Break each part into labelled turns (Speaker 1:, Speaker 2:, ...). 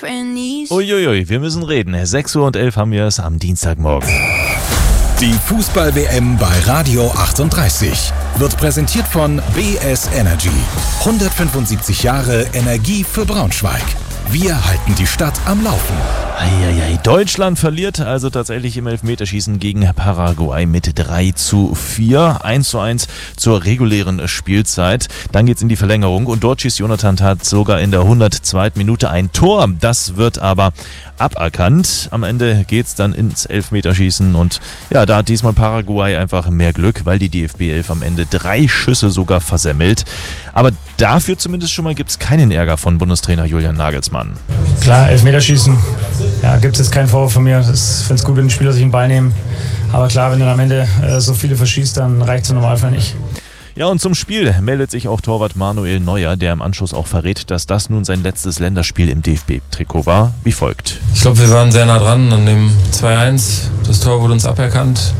Speaker 1: Uiuiui, wir müssen reden. 6:11 Uhr haben wir es am Dienstagmorgen.
Speaker 2: Die Fußball-WM bei Radio 38 wird präsentiert von BS Energy. 175 Jahre Energie für Braunschweig. Wir halten die Stadt am Laufen.
Speaker 1: Eieiei, Deutschland verliert also tatsächlich im Elfmeterschießen gegen Paraguay mit 3:4. 1:1 zur regulären Spielzeit. Dann geht's in die Verlängerung und dort schießt Jonathan Tah sogar in der 102. Minute ein Tor. Das wird aber aberkannt. Am Ende geht's dann ins Elfmeterschießen und ja, da hat diesmal Paraguay einfach mehr Glück, weil die DFB 11 am Ende 3 Schüsse sogar versemmelt. Aber dafür zumindest schon mal gibt's keinen Ärger von Bundestrainer Julian Nagelsmann.
Speaker 3: Klar, Elfmeterschießen. Ja, gibt es jetzt keinen Vorwurf von mir. Ich finde es gut, wenn die Spieler sich den Ball nehmen. Aber klar, wenn du am Ende so viele verschießt, dann reicht es im Normalfall nicht.
Speaker 1: Ja, und zum Spiel meldet sich auch Torwart Manuel Neuer, der im Anschluss auch verrät, dass das nun sein letztes Länderspiel im DFB-Trikot war, wie folgt.
Speaker 4: Ich glaube, wir waren sehr nah dran an dem 2:1. Das Tor wurde uns aberkannt.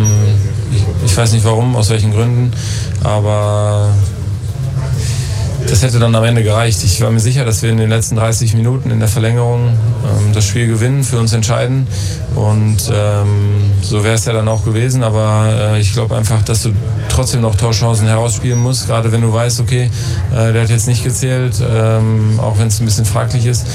Speaker 4: Ich weiß nicht warum, aus welchen Gründen, aber das hätte dann am Ende gereicht. Ich war mir sicher, dass wir in den letzten 30 Minuten in der Verlängerung das Spiel gewinnen, für uns entscheiden. Und so wäre es ja dann auch gewesen. Aber ich glaube einfach, dass du trotzdem noch Torchancen herausspielen musst. Gerade wenn du weißt, okay, der hat jetzt nicht gezählt, auch wenn es ein bisschen fraglich ist.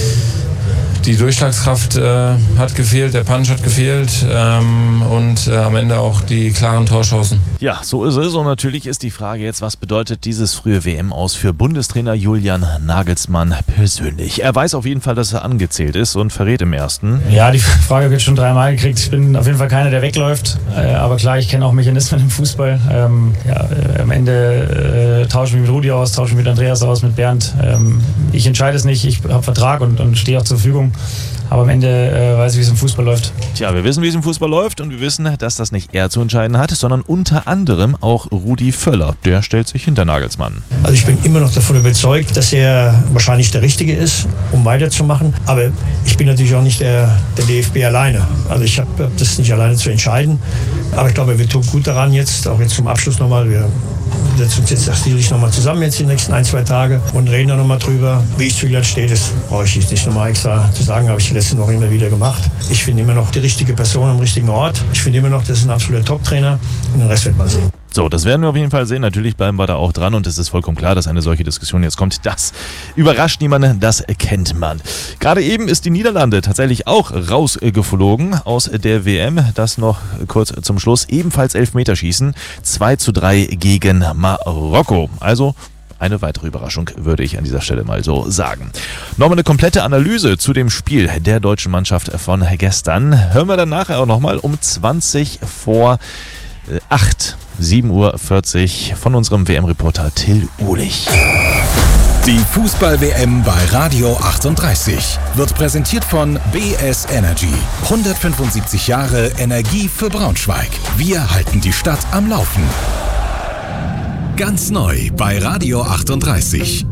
Speaker 4: Die Durchschlagskraft hat gefehlt, der Punch hat gefehlt und am Ende auch die klaren Torchancen.
Speaker 1: Ja, so ist es. Und natürlich ist die Frage jetzt, was bedeutet dieses frühe WM-Aus für Bundestrainer Julian Nagelsmann persönlich? Er weiß auf jeden Fall, dass er angezählt ist und verrät im ersten.
Speaker 3: Ja, die Frage habe ich schon 3-mal gekriegt. Ich bin auf jeden Fall keiner, der wegläuft. Aber klar, ich kenne auch Mechanismen im Fußball. Am Ende tausche ich mich mit Rudi aus, tausche mich mit Andreas aus, mit Bernd. Ich entscheide es nicht. Ich habe Vertrag und stehe auch zur Verfügung. Aber am Ende weiß ich, wie es im Fußball läuft.
Speaker 1: Tja, wir wissen, wie es im Fußball läuft und wir wissen, dass das nicht er zu entscheiden hat, sondern unter anderem auch Rudi Völler. Der stellt sich hinter Nagelsmann.
Speaker 5: Also ich bin immer noch davon überzeugt, dass er wahrscheinlich der Richtige ist, um weiterzumachen. Aber ich bin natürlich auch nicht der DFB alleine. Also ich habe das nicht alleine zu entscheiden. Aber ich glaube, wir tun gut daran jetzt, auch jetzt zum Abschluss nochmal. Wir setzen uns jetzt natürlich nochmal zusammen jetzt die nächsten 1-2 Tage und reden da nochmal drüber. Wie ich zu Julian stehe, das brauche ich jetzt nicht nochmal extra zu sagen, habe ich die letzten Wochen immer wieder gemacht. Ich finde immer noch die richtige Person am richtigen Ort. Ich finde immer noch, das ist ein absoluter Top-Trainer und den Rest wird man sehen.
Speaker 1: So, das werden wir auf jeden Fall sehen. Natürlich bleiben wir da auch dran und es ist vollkommen klar, dass eine solche Diskussion jetzt kommt. Das überrascht niemanden, das kennt man. Gerade eben ist die Niederlande tatsächlich auch rausgeflogen aus der WM. Das noch kurz zum Schluss. Ebenfalls Elfmeterschießen. 2:3 gegen Marokko. Also eine weitere Überraschung, würde ich an dieser Stelle mal so sagen. Nochmal eine komplette Analyse zu dem Spiel der deutschen Mannschaft von gestern. Hören wir dann nachher auch nochmal um 20 vor 8, 7:40 Uhr von unserem WM-Reporter Till Uhlich.
Speaker 2: Die Fußball-WM bei Radio 38 wird präsentiert von BS Energy. 175 Jahre Energie für Braunschweig. Wir halten die Stadt am Laufen. Ganz neu bei Radio 38.